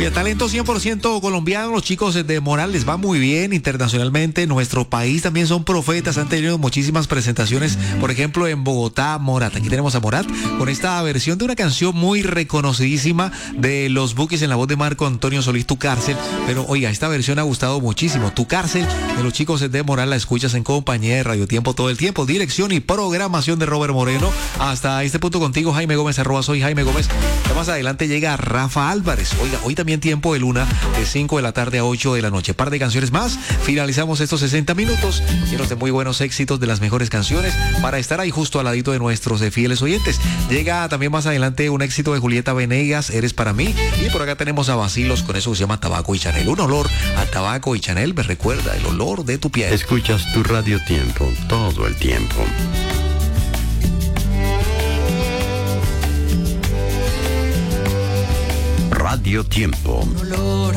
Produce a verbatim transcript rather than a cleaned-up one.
Oye, talento cien por ciento colombiano, los chicos de Morat les va muy bien internacionalmente. Nuestro país también son profetas, han tenido muchísimas presentaciones, por ejemplo en Bogotá, Morat. Aquí tenemos a Morat con esta versión de una canción muy reconocidísima de los Bukis en la voz de Marco Antonio Solís, Tu Cárcel. Pero oiga, esta versión ha gustado muchísimo. Tu Cárcel de los chicos de Morat la escuchas en compañía de Radio Tiempo todo el tiempo. Dirección y programación de Robert Moreno. Hasta este punto contigo, Jaime Gómez, arroba soy Jaime Gómez. Ya más adelante llega Rafa Álvarez. Oiga, hoy también tiempo de luna de cinco de la tarde a ocho de la noche. Par de canciones más. Finalizamos estos sesenta minutos llenos de muy buenos éxitos, de las mejores canciones, para estar ahí justo al ladito de nuestros de fieles oyentes. Llega también más adelante un éxito de Julieta Venegas, Eres para mí. Y por acá tenemos a Bacilos con eso que se llama Tabaco y Chanel. Un olor a tabaco y Chanel me recuerda el olor de tu piel. Escuchas tu Radio Tiempo todo el tiempo. Radio Tiempo.